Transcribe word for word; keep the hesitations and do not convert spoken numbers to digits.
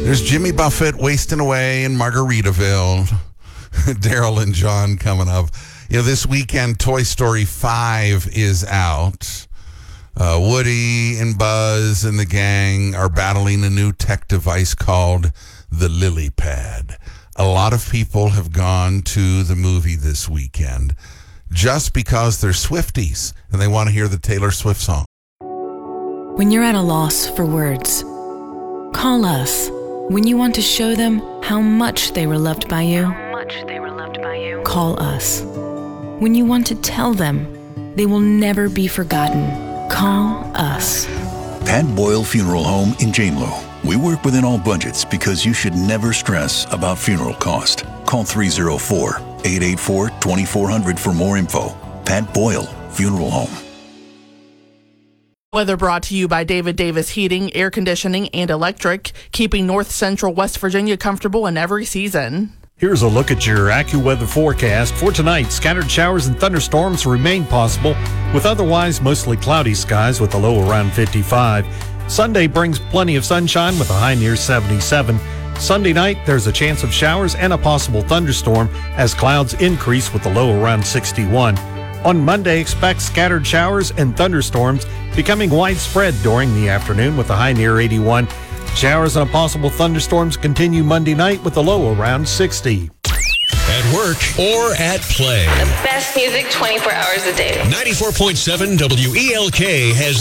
There's Jimmy Buffett wasting away in Margaritaville. Daryl and John coming up. You know, this weekend, Toy Story five is out. Uh, Woody and Buzz and the gang are battling a new tech device called the Lily Pad. A lot of people have gone to the movie this weekend just because they're Swifties and they want to hear the Taylor Swift song. When you're at a loss for words, call us. When you want to show them how much they were loved by you, How much they were loved by you. call us. When you want to tell them they will never be forgotten, call us. Pat Boyle Funeral Home in Janelo. We work within all budgets because you should never stress about funeral cost. Call three oh four, eight eight four, two four zero zero for more info. Pat Boyle Funeral Home. Weather brought to you by David Davis Heating, Air Conditioning, and Electric, keeping North Central West Virginia comfortable in every season. Here's a look at your AccuWeather forecast. For tonight, scattered showers and thunderstorms remain possible, with otherwise mostly cloudy skies with a low around fifty-five. Sunday brings plenty of sunshine with a high near seventy-seven. Sunday night, there's a chance of showers and a possible thunderstorm as clouds increase with a low around sixty-one. On Monday, expect scattered showers and thunderstorms becoming widespread during the afternoon with a high near eighty-one. Showers and possible thunderstorms continue Monday night with a low around sixty. At work or at play. The best music twenty-four hours a day. ninety-four point seven W E L K has